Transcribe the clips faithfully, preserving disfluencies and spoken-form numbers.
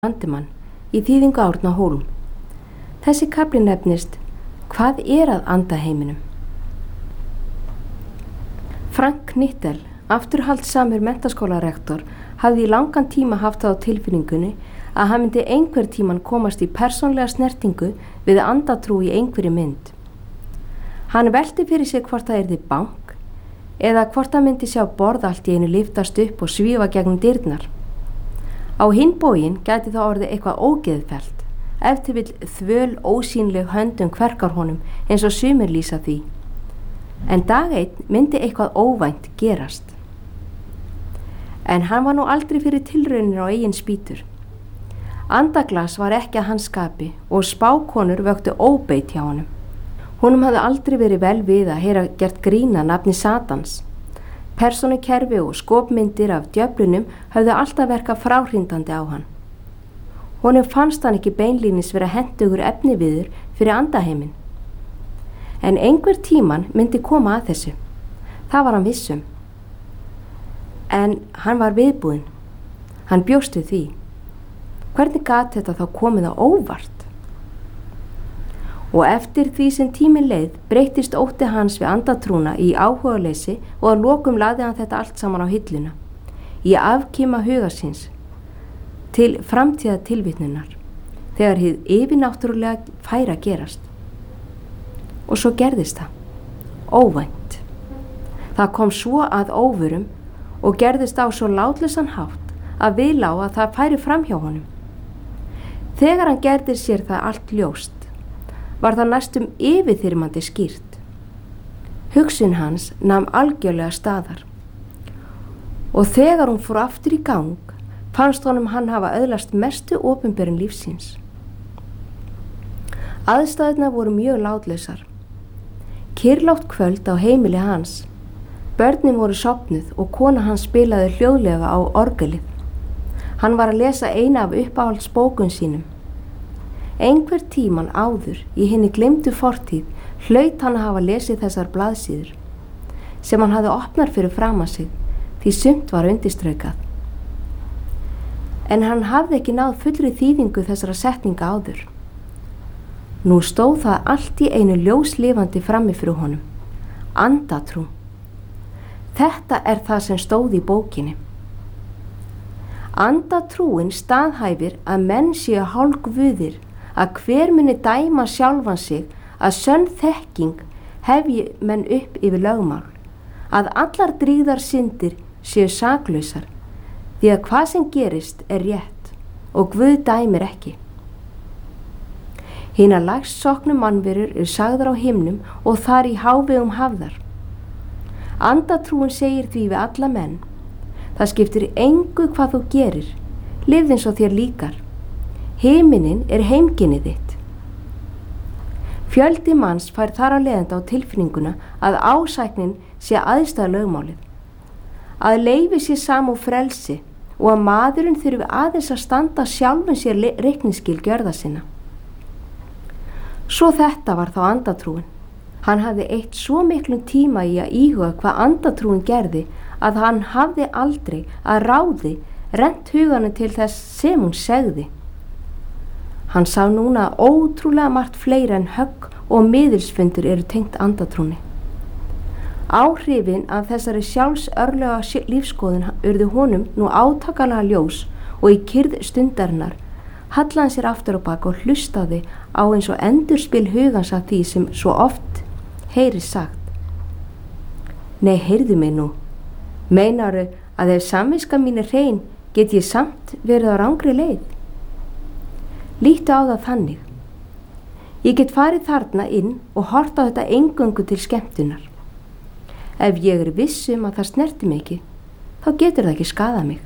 Andimann í þýðingu Árna Hólm. Þessi kafli nefnist Hvað er að andaheiminum? Frank Knittel, afturhaldssamur menntaskólarektor, hafði í langan tíma haft það á tilfinningunni að hann myndi einhver tíman komast í persónlega snertingu við andatrú í einhverju mynd. Hann velti fyrir sig hvort það yrði bank eða hvort það myndi sjá borð allt í einu lyftast upp og svífa gegnum dyrnar. Á hinn bóginn gæti það orðið eitthvað ógeðfellt, ef til vill þvöl ósýnleg höndum kverkar honum eins og sumir lýsa því. En dag einn myndi eitthvað óvænt gerast. En hann var nú aldrei fyrir tilraunir á eigin spýtur. Andaglas var ekki að hans skapi og spákonur vöktu óbeit hjá honum. Honum hafði aldrei verið vel við að heyra gert grína nafni Satans. Persónukerfi og skopmyndir af djöflunum höfðu alltaf verkað fráhrindandi á hann. Honum fannst hann ekki beinlínis vera hentugur efniviður fyrir andaheimin. En einhver tíman myndi koma að þessu. Það var hann vissum. En hann var viðbúinn. Hann bjóst við því. Hvernig gat þetta þá komið á óvart? Og eftir því sem tíminn leið breyttist ótti hans við andatrúna í áhugaleysi og að lokum lagði hann þetta allt saman á hilluna, í afkima huga síns, til framtíða tilvitnunar, þegar hið yfirnáttúrulega færi að gerast. Og svo gerðist það, óvænt. Það kom svo að óvörum og gerðist á svo látlausan hátt að við lá að það færi fram hjá honum. Þegar hann gerði sér það allt ljóst, var það næstum yfirþyrmandi skýrt. Hugsun hans nam algjörlega staðar. Og þegar hún fór aftur í gang, fannst honum hann hafa öðlast mestu opinberun lífsins. Aðstæðurnar voru mjög látlausar. Kyrrlátt kvöld á heimili hans. Börnin voru sofnuð og kona hans spilaði hljóðlega á orgelið. Hann var að lesa eina af uppáhaldsbókum sínum. Einhver tíman áður í hinni gleymdu fortíð hlaut hann að hafa lesið þessar blaðsíður sem hann hafði opnar fyrir framan sig því sumt var undirstraukað. En hann hafði ekki náð fullri þýðingu þessara setninga áður. Nú stóð það allt í einu ljóslifandi frammi fyrir honum. Andatrú. Þetta er það sem stóð í bókinni. Andatrúin staðhæfir að menn séu hálfguðir, að hver muni dæma sjálfan sig, að sönn þekking hefji menn upp yfir lögmál, að allar drýgðar syndir séu saklausar, því að hvað sem gerist er rétt og Guð dæmir ekki. Hinar lægst soknu mannverur eru sagðar á himnum og þar í hávegum hafðar. Andatrúin segir því við alla menn, það skiptir engu hvað þú gerir, lifð eins og þér líkar. Himinin er heimkynnið þitt. Fjöldi manns fær þar að leiðanda á tilfinninguna að ásæknin sé æðsta lögmálið. Að leyfi sé samúð frelsi og að maðurinn þurfi aðeins að standa sjálfum sér reikningsskil gjörða sinna. Svo þetta var þá andatrúin. Hann hafði eitt svo miklum tíma í að íhuga hvað andatrúin gerði að hann hafði aldrei að ráði rennt huganum til þess sem hún segði. Hann sá núna að ótrúlega margt fleira en högg og miðilsfundur eru tengt andatrúni. Áhrifin af þessari sjálfsörlega lífskoðun urðu honum nú átakalega ljós og í kyrrð stundarinnar hallaði hann sér aftur á bak og hlustaði á eins og endurspil hugans af því sem svo oft heyrist sagt. Nei, heyrðu mig nú. Meinaru að ef samviska mín er hrein get ég samt verið á rangri leið? Líttu á það þannig. Ég get farið þarna inn og hort á þetta eingöngu til skemmtunar. Ef ég er viss um að það snerti mig ekki, þá getur það ekki skadað mig.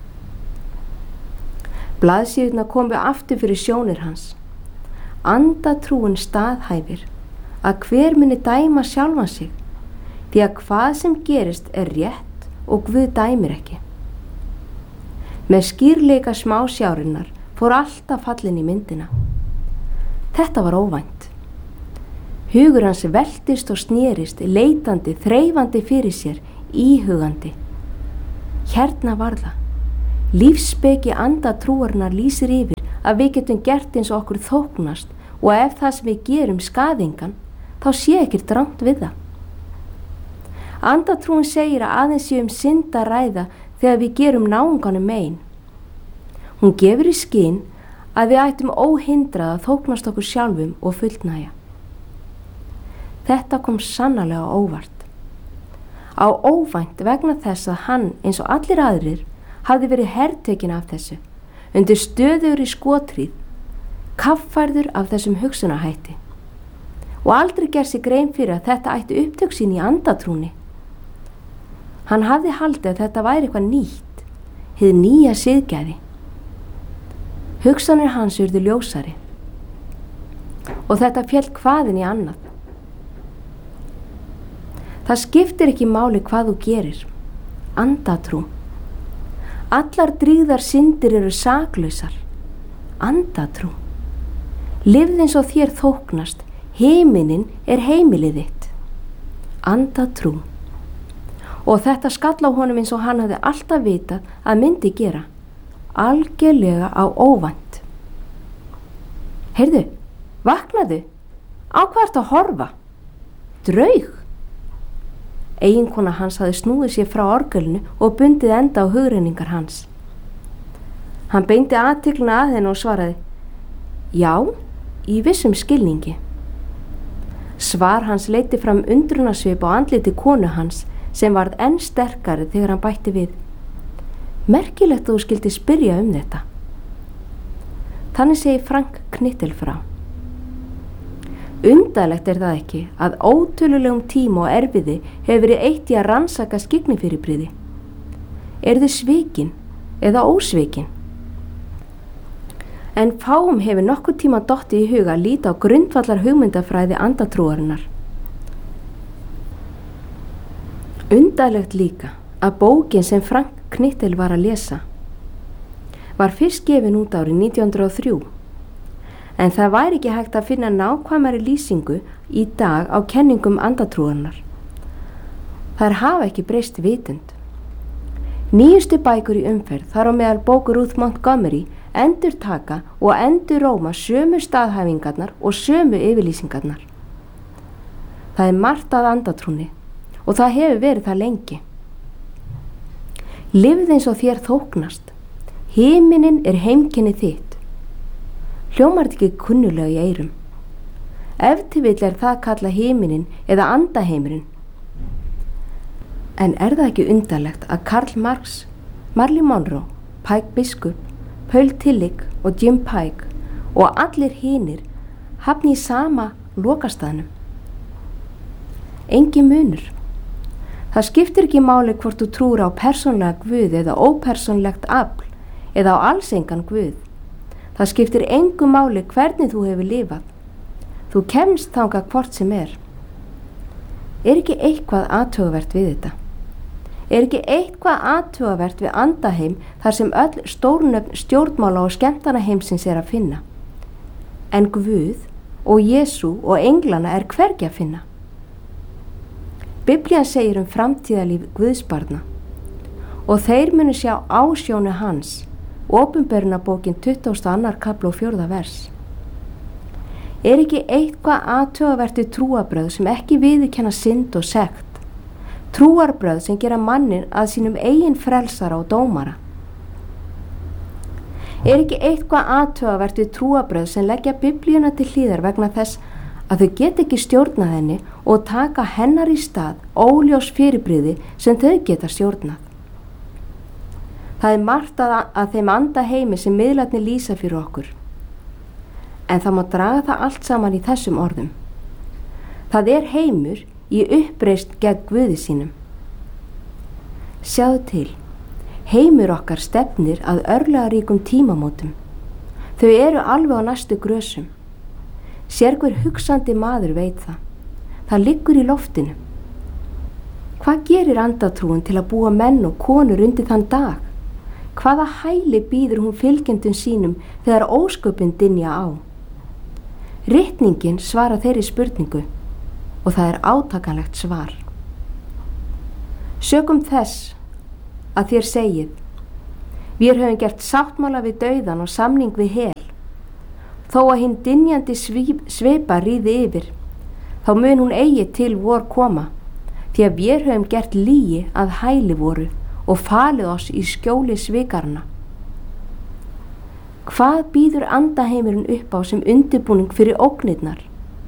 Blaðsíðurnar komu aftur fyrir sjónir hans. Andatrúin staðhæfir að hver muni dæma sjálfan sig, því að hvað sem gerist er rétt og Guð dæmir ekki. Með skýrleika smásjárinnar fór alltaf fallin í myndina. Þetta var óvænt. Hugur hans veltist og snerist, leitandi, þreifandi fyrir sér, íhugandi. Hérna var það. Lífsspeki andatrúarinnar lýsir yfir að við getum gert eins og okkur þóknast og ef það sem við gerum skaðingan, þá sé ekkert rangt við það. Andatrúin segir að aðeins sé um synd að ræða þegar við gerum náunganum mein. Hún gefur í skyn að við ættum óhindrað að þóknast okkur sjálfum og fullnægja. Þetta kom sannarlega á óvart. Á óvænt vegna þess að hann, eins og allir aðrir, hafði verið hertekinn af þessu, undir stöðugur í skotríð, kaffærður af þessum hugsunarhætti og aldrei gerð sig grein fyrir að þetta ætti upptök sín í andatrúni. Hann hafði haldið að þetta væri eitthvað nýtt, hið nýja siðgæði. Hugsanir hans urðu ljósari og þetta féll hvaðin í annað. Það skiptir ekki máli hvað þú gerir. Andatrú. Allar drýgðar syndir eru saklausar. Andatrú. Lifð eins og þér þóknast. Himinin er heimilið þitt. Andatrú. Og þetta skall á honum eins og hann hafði alltaf vitað að myndi gera. Algjörlega á óvænt. Heyrðu, vaknaðu. Á hvað ertu að horfa? Draug. Eiginkona hans hafði snúið sér frá orgelinu og bundið enda á hugrenningar hans. Hann beindi athyglina að henni og svaraði: Já, í vissum skilningi. Svar hans leiddi fram undrunarsvip á andliti konu hans sem varð enn sterkari þegar hann bætti við: Merkilegt að þú skildi spyrja um þetta. Þannig segi Frank Knittel frá: Undarlegt er það ekki að ótölulegum tíma og erfiði hefur verið eitt í að rannsaka skyggnifyrirbrigði. Er þau svikin eða ósvikin? En fáum hefur nokkur tíma dottið í huga að líta á grundvallar hugmyndafræði andatrúarinnar. Undarlegt líka að bókin sem Frank Knittel var að lesa var fyrst gefin út árið nítján hundruð og þrjú. En það væri ekki hægt að finna nákvæmari lýsingu í dag á kenningum andatrúarinnar. Þær hafa ekki breyst vitund. Nýjustu bækur í umferð, þar á meðal bók Ruth Montgomery, endurtaka og enduróma sömu staðhæfingarnar og sömu yfirlýsingarnar. Það er margt að andatrúni og það hefur verið það lengi. Lifð eins og þér þóknast. Himinin er heimkynni þitt. Hljómar þetta ekki kunnulega í eyrum. Ef til vill er það kalla himinin eða andaheimurinn. En er það ekki undarlegt að Karl Marx, Marilyn Monroe, Pike Biskup, Paul Tillich og Jim Pike og allir hinir hafni í sama lokastaðnum? Engin munur. Það skiptir ekki máli hvort þú trúir á persónlega guð eða ópersónlegt afl eða á alls engan guð. Það skiptir engu máli hvernig þú hefur lifað. Þú kemst þangað hvort sem er. Er ekki eitthvað athugavert við þetta? Er ekki eitthvað athugavert við andaheim þar sem öll stórnöfn stjórnmála og skemmtanaheimsins er að finna? En Guð og Jesú og englana er hvergi að finna. Biblían segir um framtíðalíf Guðsbarna og þeir munu sjá ásjónu hans. Opinberunarbókin tuttugasta og annar kafli og fjórða vers. Er ekki eitthvað athugavert við trúarbrögð sem ekki viðurkenna synd og sekt? Trúarbrögð sem gera mannin að sínum eigin frelsara og dómara? Er ekki eitthvað athugavert við trúarbrögð sem leggja Biblíuna til hlíðar vegna þess að þau get ekki stjórnað henni og taka hennar í stað óljós fyrirbrigði sem þau geta stjórnað? Það er margt að, að þeim andaheimi sem miðlarnir lýsa fyrir okkur. En það má draga það allt saman í þessum orðum. Það er heimur í uppreist gegn Guði sínum. Sjáðu til, heimur okkar stefnir að örlagaríkum tímamótum. Þau eru alveg á næstu grösum. Sérhver hugsandi maður veit það. Það liggur í loftinu. Hvað gerir andatrúin til að búa menn og konur undir þann dag? Hvaða hæli býður hún fylgjendum sínum þegar ósköpin dynja á? Ritningin svara þeirri spurningu og það er átakanlegt svar. Sökum þess að þér segið: Vér höfum gert sáttmála við dauðan og samning við hel. Þó að hinn dynjandi svipa ríði yfir, þá mun hún eigi til vor koma, því að vér höfum gert lygi að hæli voru og falið oss í skjóli svikarna. Hvað býður andaheimurinn upp á sem undirbúning fyrir ógnirnar?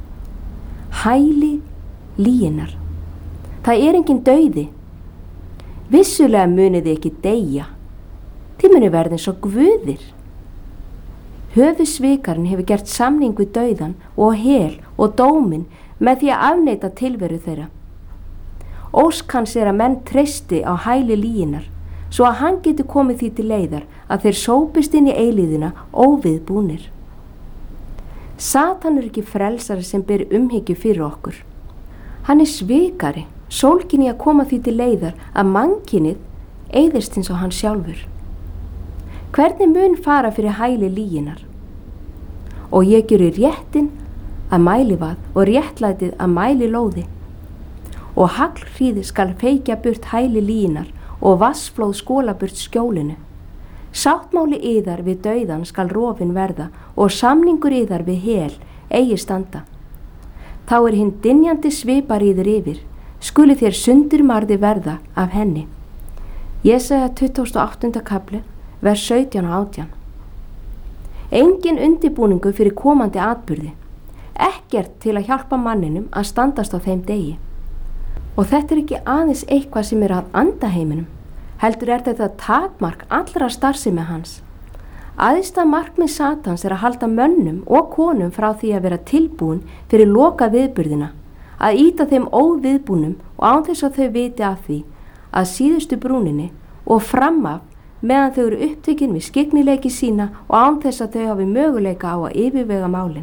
Hæli lyginnar. Það er engin dauði. Vissulega munið þið ekki deyja. Þið munið verða eins og guðir. Höfuðsvikarinn hefur gert samning við dauðan og hel og dómin með því að afneita tilveru þeirra. Ósk hans er að menn treysti á hæli lyginnar, svo að hann geti komið því til leiðar að þeir sópist inn í eilíðina óviðbúnir. Satan er ekki frelsari sem ber umhyggju fyrir okkur. Hann er svikari, sólkin í að koma því til leiðar að mannkynið eyðist eins og hann sjálfur. Hvernig mun fara fyrir hæli lyginnar? Og ég gjöri réttin að mælivað og réttlætið að mæli lóði. Og haglhríði skal feikja burt hæli lyginnar og vassflóð skóla burt skjólinu. Sáttmáli yðar við dauðan skal rofin verða og samningur yðar við hel eigi standa. Þá er hinn dynjandi svipar yður yfir, skuli þér sundurmarði verða af henni. Jesaja tuttugasta og áttunda kafli, vers sautján og átján. Engin undirbúningu fyrir komandi atburði, ekkert til að hjálpa manninum að standast á þeim degi. Og þetta er ekki aðeins eitthvað sem er að andaheiminum, heldur er þetta takmark allra starfsemi hans. Æðsta markmið Satans er að halda mönnum og konum frá því að vera tilbúin fyrir loka viðburðina, að ýta þeim óviðbúnum og án þess að þau viti af því að síðustu brúninni og fram af meðan þau eru upptekin við skygnileiki sína og án þess að þau hafi möguleika á að yfirvega málin.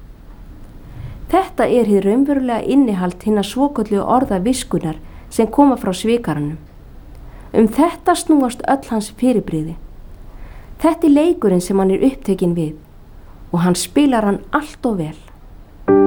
Þetta er hið raunverulega innihald hinna svoköllu orða viskunar sem koma frá svikaranum. Um þetta snúast öll hans fyrirbrigði. Þetta er leikurinn sem hann er upptekin við og hann spilar hann allt og vel.